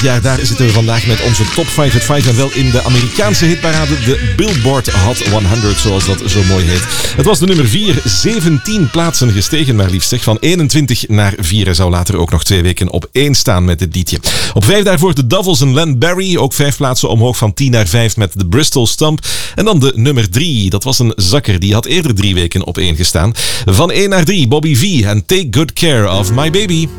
Ja, daar zitten we vandaag met onze Top 5 at 5 en wel in de Amerikaanse hitparade, de Billboard Hot 100, zoals dat zo mooi heet. Het was de nummer 4, 17 plaatsen gestegen, maar liefst zeg, van 21 naar 4. Hij zou later ook nog 2 weken op 1 staan met dit liedje. Op 5 daarvoor de Duffels en Len Barry, ook 5 plaatsen omhoog van 10 naar 5 met de Bristol Stomp. En dan de nummer 3, dat was een zakker, die had eerder 3 weken op 1 gestaan. Van 1 naar 3, Bobby V en Take Good Care of My Baby.